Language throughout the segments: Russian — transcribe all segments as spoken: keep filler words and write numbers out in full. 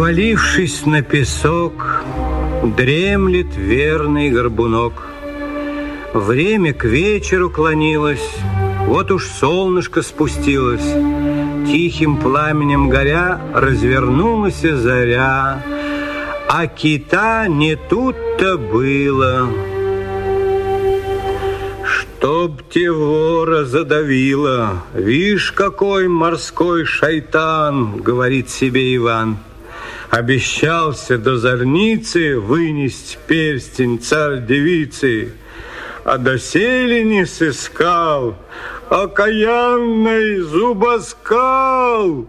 Повалившись на песок, дремлет верный горбунок. Время к вечеру клонилось, вот уж солнышко спустилось. Тихим пламенем горя развернулась заря, а кита не тут-то было. Чтоб те вора задавило, вишь, какой морской шайтан, говорит себе Иван. Обещался до зорницы вынести перстень царь-девицы, а доселе не сыскал окаянный зубоскал.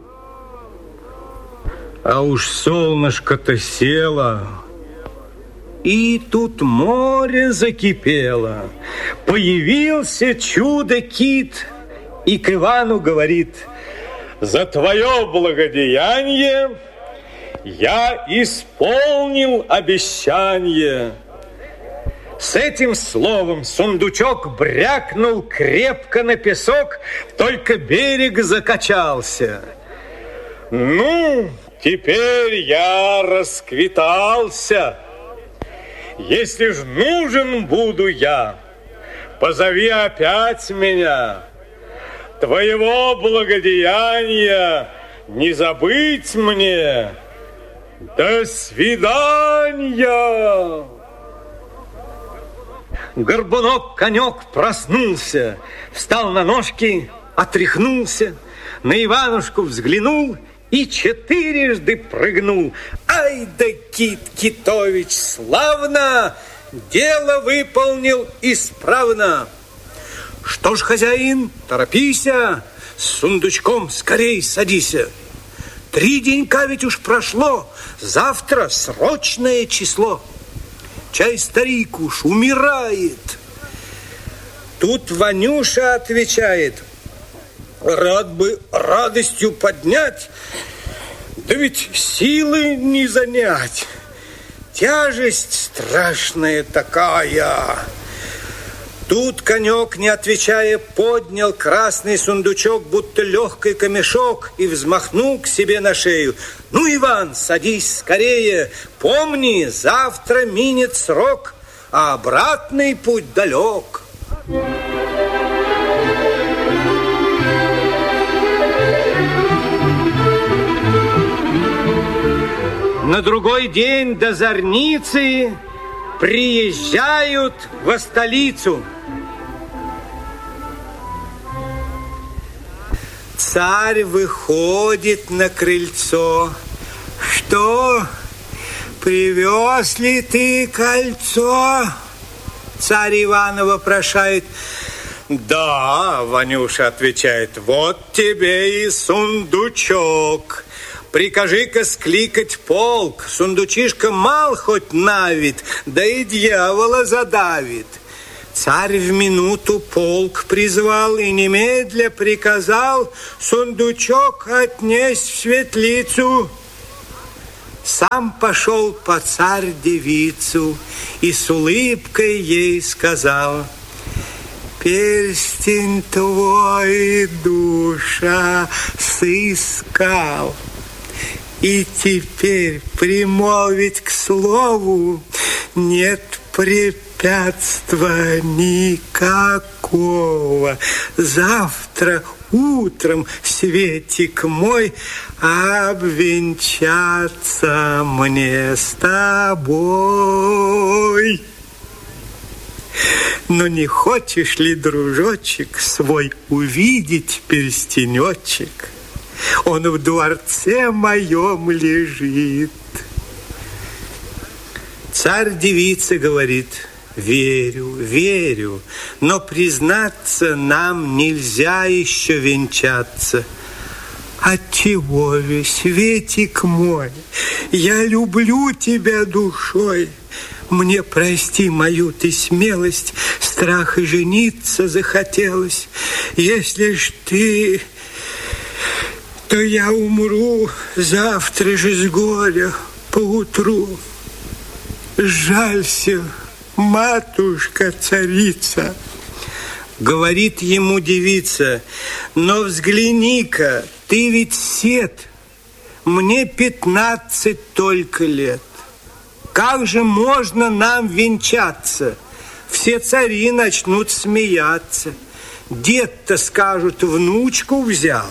А уж солнышко-то село, и тут море закипело. Появился чудо-кит и к Ивану говорит: за твое благодеяние я исполнил обещание. С этим словом сундучок брякнул крепко на песок, только берег закачался. Ну, теперь я расквитался. Если ж нужен буду я, позови опять меня. Твоего благодеяния не забыть мне. До свидания! Горбунок-конек проснулся, встал на ножки, отряхнулся, на Иванушку взглянул и четырежды прыгнул. Ай да Кит Китович, славно! Дело выполнил исправно. Что ж, хозяин, торопися, с сундучком скорей садися. Три денька ведь уж прошло, завтра срочное число. Чай старик уж умирает. Тут Ванюша отвечает: рад бы радостью поднять, да ведь силы не занять. Тяжесть страшная такая. Тут конек, не отвечая, поднял красный сундучок, будто легкий камешок, и взмахнул к себе на шею. Ну, Иван, садись скорее. Помни, завтра минет срок, а обратный путь далек. На другой день до зорницы приезжают во столицу. Царь выходит на крыльцо. Что, привез ли ты кольцо? Царь Ивана вопрошает. Да, Ванюша отвечает, вот тебе и сундучок. Прикажи-ка скликать полк. Сундучишка мал хоть на вид, да и дьявола задавит. Царь в минуту полк призвал и немедля приказал сундучок отнесть в светлицу. Сам пошел по царь-девицу и с улыбкой ей сказал: перстень твой душа сыскал, и теперь примолвить к слову нет препятства никакого. Завтра утром, светик мой, обвенчаться мне с тобой. Но не хочешь ли, дружочек, свой увидеть перстенечек? Он в дворце моем лежит. Царь-девица говорит: верю, верю, но, признаться, нам нельзя еще венчаться. Отчего же, светик мой, я люблю тебя душой. Мне прости мою ты смелость, страх и жениться захотелось. Если ж ты, то я умру завтра же с горя поутру. Жалься, матушка-царица. Говорит ему девица: но взгляни-ка, ты ведь сед, мне пятнадцать только лет. Как же можно нам венчаться? Все цари начнут смеяться. Дед-то, скажут, внучку взял.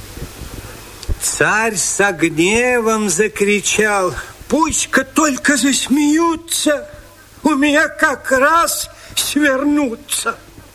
Царь со гневом закричал: пусть-ка только засмеются, у меня как раз свернутся.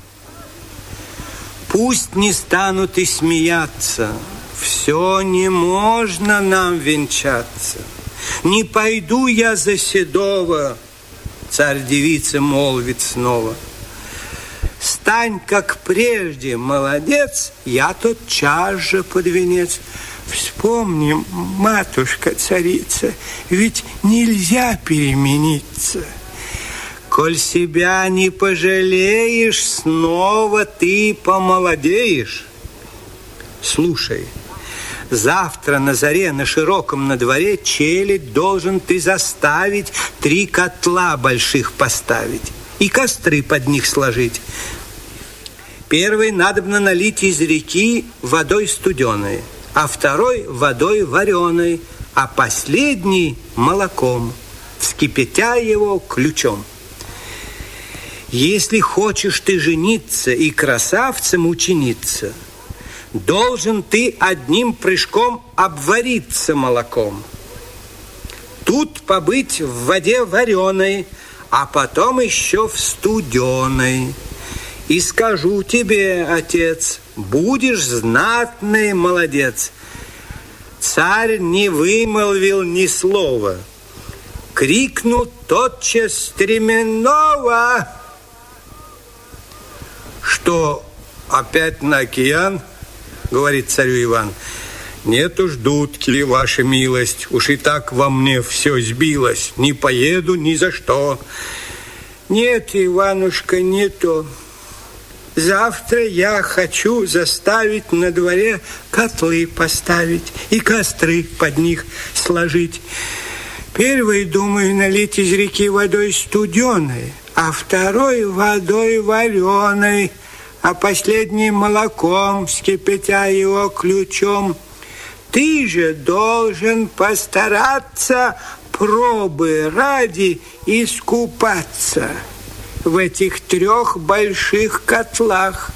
Пусть не станут и смеяться, все не можно нам венчаться. Не пойду я за седого, царь-девица молвит снова. Стань, как прежде, молодец, я тотчас же под венец. Вспомни, матушка-царица, ведь нельзя перемениться. Коль себя не пожалеешь, снова ты помолодеешь. Слушай, завтра на заре на широком на дворе челядь должен ты заставить три котла больших поставить и костры под них сложить. Первый надобно налить из реки водой студеной, а второй водой вареной, а последний молоком, вскипятя его ключом. Если хочешь ты жениться и красавцем учиниться, должен ты одним прыжком обвариться молоком. Тут побыть в воде вареной, а потом еще в студеной. И скажу тебе, отец, будешь знатный молодец. Царь не вымолвил ни слова. Крикнул тотчас стременного. Что, опять на океан? Говорит царю Иван. Нет уж, дудки, ваша милость, уж и так во мне все сбилось. Не поеду ни за что. Нет, Иванушка, не то. Завтра я хочу заставить на дворе котлы поставить и костры под них сложить. Первый, думаю, налить из реки водой студеной, а второй водой вареной, а последний молоком, вскипятя его ключом. Ты же должен постараться пробы ради искупаться в этих трех больших котлах.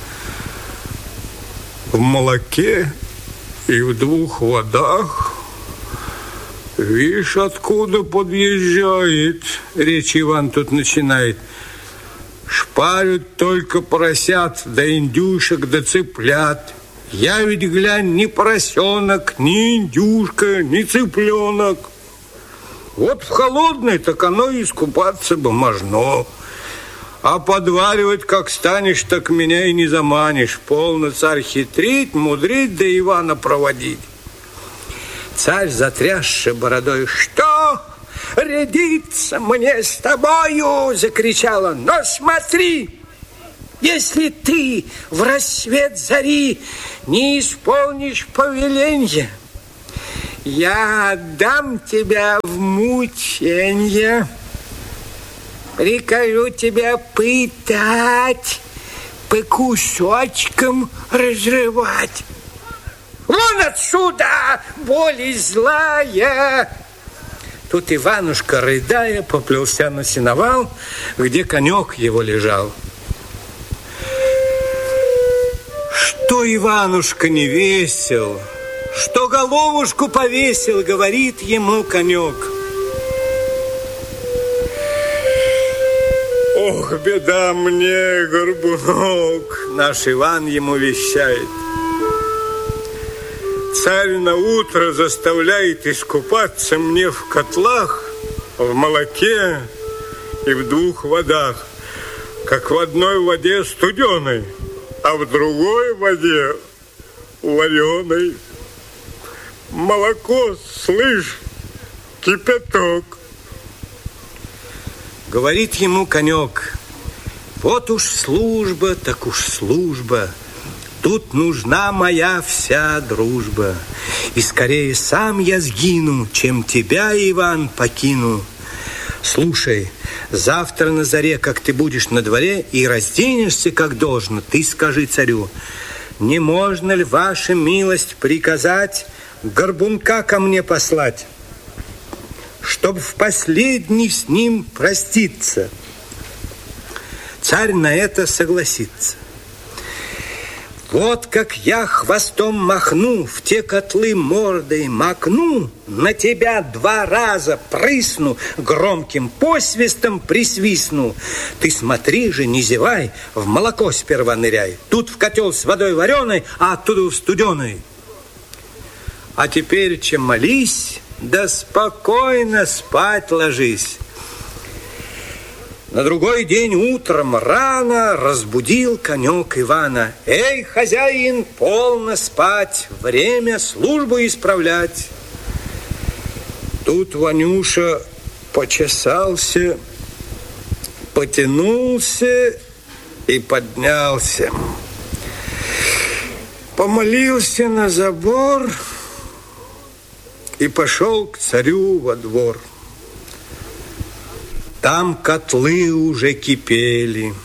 В молоке и в двух водах. Видишь, откуда подъезжает, речь Иван тут начинает. Шпарят только поросят, да индюшек, да цыплят. Я ведь, глянь, ни поросенок, ни индюшка, ни цыпленок. Вот в холодной, так оно и искупаться бы можно. А подваривать, как станешь, так меня и не заманишь. Полно, царь, хитрить, мудрить, да Ивана проводить. Царь, затрясший бородой: что? Рядиться мне с тобою, закричал он. Но смотри, если ты в рассвет зари не исполнишь повеления, я отдам тебя в мученье. Прикажу тебя пытать, по кусочкам разрывать. Вон отсюда, боль злая! Тут Иванушка, рыдая, поплелся на сеновал, где конек его лежал. Что Иванушка не весел, что головушку повесил, говорит ему конек. Ох, беда мне, горбунок, наш Иван ему вещает. Царь на утро заставляет искупаться мне в котлах, в молоке и в двух водах, как в одной воде студеной, а в другой воде вареной. Молоко, слышь, кипяток. Говорит ему конек: вот уж служба, так уж служба. Тут нужна моя вся дружба. И скорее сам я сгину, чем тебя, Иван, покину. Слушай, завтра на заре, как ты будешь на дворе и разденешься, как должно, ты скажи царю: не можно ли, ваша милость, приказать горбунка ко мне послать, чтоб в последний с ним проститься. Царь на это согласится. Вот как я хвостом махну, в те котлы мордой макну, на тебя два раза прысну, громким посвистом присвистну. Ты смотри же, не зевай, в молоко сперва ныряй. Тут в котел с водой вареной, а оттуда в студеной. А теперь, чем молись, да спокойно спать ложись. На другой день утром рано разбудил конек Ивана. Эй, хозяин, полно спать, время службу исправлять. Тут Ванюша почесался, потянулся и поднялся. Помолился на забор и пошел к царю во двор. Там котлы уже кипели.